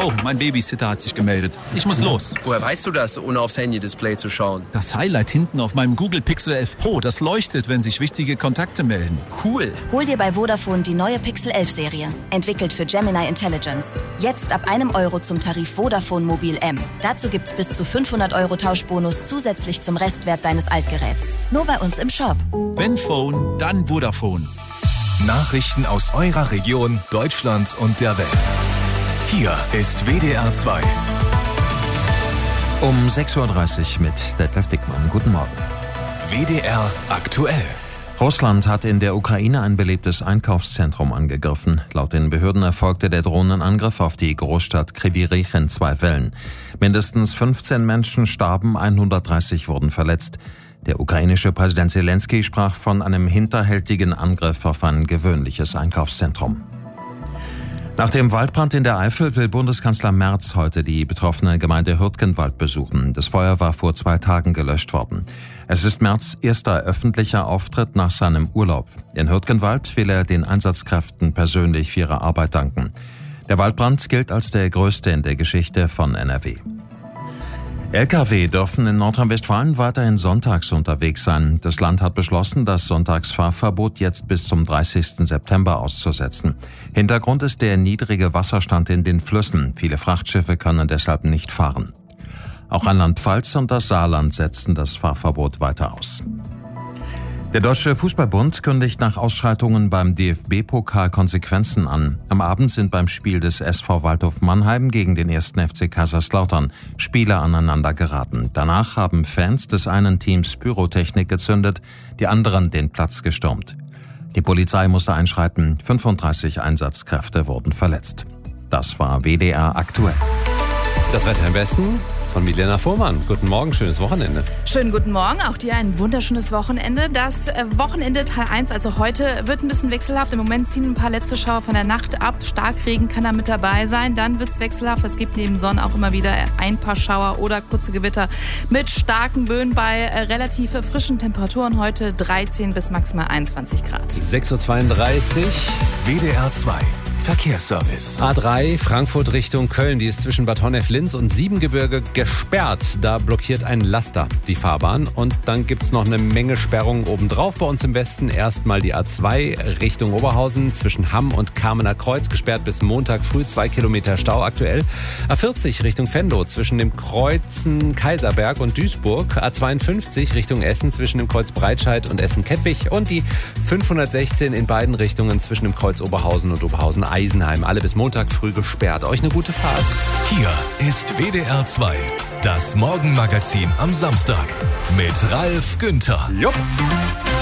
Oh, mein Babysitter hat sich gemeldet. Ich muss los. Woher weißt du das, ohne aufs Handy-Display zu schauen? Das Highlight hinten auf meinem Google Pixel 11 Pro, das leuchtet, wenn sich wichtige Kontakte melden. Cool. Hol dir bei Vodafone die neue Pixel 11 Serie. Entwickelt für Gemini Intelligence. Jetzt ab €1 zum Tarif Vodafone Mobil M. Dazu gibt's bis zu 500 € Tauschbonus zusätzlich zum Restwert deines Altgeräts. Nur bei uns im Shop. Wenn Phone, dann Vodafone. Nachrichten aus eurer Region, Deutschland und der Welt. Hier ist WDR 2. Um 6.30 Uhr mit Detlef Dickmann. Guten Morgen. WDR aktuell. Russland hat in der Ukraine ein belebtes Einkaufszentrum angegriffen. Laut den Behörden erfolgte der Drohnenangriff auf die Großstadt Kryvyi Rih in 2 Wellen. Mindestens 15 Menschen starben, 130 wurden verletzt. Der ukrainische Präsident Zelensky sprach von einem hinterhältigen Angriff auf ein gewöhnliches Einkaufszentrum. Nach dem Waldbrand in der Eifel will Bundeskanzler Merz heute die betroffene Gemeinde Hürtgenwald besuchen. Das Feuer war vor 2 Tagen gelöscht worden. Es ist Merz' erster öffentlicher Auftritt nach seinem Urlaub. In Hürtgenwald will er den Einsatzkräften persönlich für ihre Arbeit danken. Der Waldbrand gilt als der größte in der Geschichte von NRW. Lkw dürfen in Nordrhein-Westfalen weiterhin sonntags unterwegs sein. Das Land hat beschlossen, das Sonntagsfahrverbot jetzt bis zum 30. September auszusetzen. Hintergrund ist der niedrige Wasserstand in den Flüssen. Viele Frachtschiffe können deshalb nicht fahren. Auch Rheinland-Pfalz und das Saarland setzen das Fahrverbot weiter aus. Der Deutsche Fußballbund kündigt nach Ausschreitungen beim DFB-Pokal Konsequenzen an. Am Abend sind beim Spiel des SV Waldhof Mannheim gegen den 1. FC Kaiserslautern Spieler aneinander geraten. Danach haben Fans des einen Teams Pyrotechnik gezündet, die anderen den Platz gestürmt. Die Polizei musste einschreiten, 35 Einsatzkräfte wurden verletzt. Das war WDR aktuell. Das Wetter im Westen von Milena Fuhrmann. Guten Morgen, schönes Wochenende. Schönen guten Morgen, auch dir ein wunderschönes Wochenende. Das Wochenende Teil 1, also heute, wird ein bisschen wechselhaft. Im Moment ziehen ein paar letzte Schauer von der Nacht ab. Starkregen kann da mit dabei sein. Dann wird es wechselhaft. Es gibt neben Sonne auch immer wieder ein paar Schauer oder kurze Gewitter mit starken Böen bei relativ frischen Temperaturen. Heute 13 bis maximal 21 Grad. 6.32 Uhr. WDR 2. Verkehrsservice. A3 Frankfurt Richtung Köln, die ist zwischen Bad Honnef-Linz und Siebengebirge gesperrt. Da blockiert ein Laster die Fahrbahn und dann gibt's noch eine Menge Sperrungen obendrauf. Bei uns im Westen erstmal die A2 Richtung Oberhausen zwischen Hamm und Kamener Kreuz gesperrt bis Montag früh, 2 Kilometer Stau aktuell. A40 Richtung Venlo zwischen dem Kreuzen Kaiserberg und Duisburg. A52 Richtung Essen zwischen dem Kreuz Breitscheid und Essen-Kettwig und die 516 in beiden Richtungen zwischen dem Kreuz Oberhausen und Oberhausen Eisenheim. Alle bis Montag früh gesperrt. Euch eine gute Fahrt. Hier ist WDR 2. Das Morgenmagazin am Samstag mit Ralf Günther. Jupp.